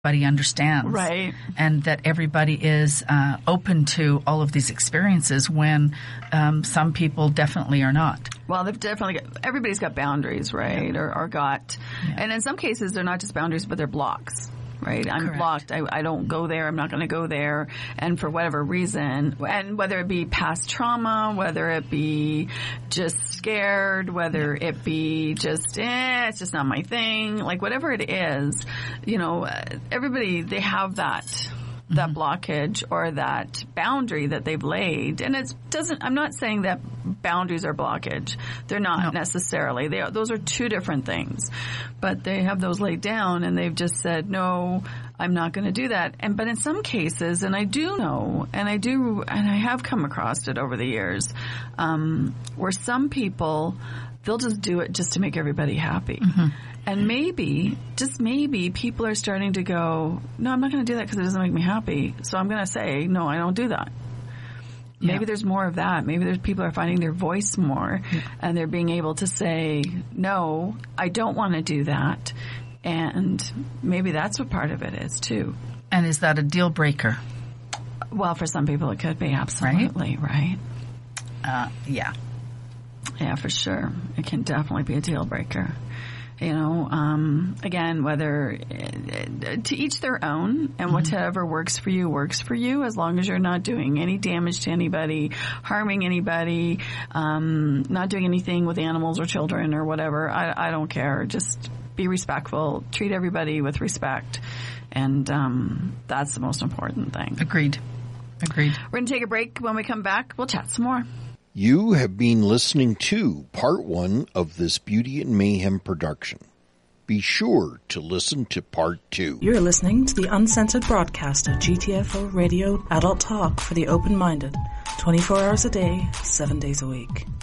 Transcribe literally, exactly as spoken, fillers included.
everybody understands. Right. And that everybody is uh, open to all of these experiences when um, some people definitely are not. Well, they've definitely got, everybody's got boundaries, right? Yeah. Or, or got, yeah. And in some cases, they're not just boundaries, but they're blocks. Right. I'm Correct. blocked. I, I don't go there. I'm not going to go there. And for whatever reason, and whether it be past trauma, whether it be just scared, whether it be just, eh, it's just not my thing, like whatever it is, you know, everybody, they have that. that mm-hmm. blockage or that boundary that they've laid. And it doesn't, I'm not saying that boundaries are blockage. They're not no. necessarily. They are, those are two different things. But they have those laid down and they've just said, no, I'm not going to do that. And, but in some cases, and I do know, and I do, and I have come across it over the years, um, where some people, they'll just do it just to make everybody happy. Mm-hmm. And maybe, just maybe, people are starting to go, no, I'm not going to do that because it doesn't make me happy. So I'm going to say, no, I don't do that. Yeah. Maybe there's more of that. Maybe there's people are finding their voice more yeah. and they're being able to say, no, I don't want to do that. And maybe that's what part of it is too. And is that a deal breaker? Well, for some people it could be, absolutely, right? right? Uh, yeah. Yeah, for sure. It can definitely be a deal breaker. You know, um, again, whether uh, to each their own, and mm-hmm. whatever works for you works for you, as long as you're not doing any damage to anybody, harming anybody, um, not doing anything with animals or children or whatever. I, I don't care. Just be respectful. Treat everybody with respect. And um, that's the most important thing. Agreed. Agreed. We're going to take a break. When we come back, we'll chat some more. You have been listening to part one of this Beauty and Mayhem production. Be sure to listen to part two. You're listening to the uncensored broadcast of G T F O Radio, adult talk for the open-minded, twenty-four hours a day, seven days a week.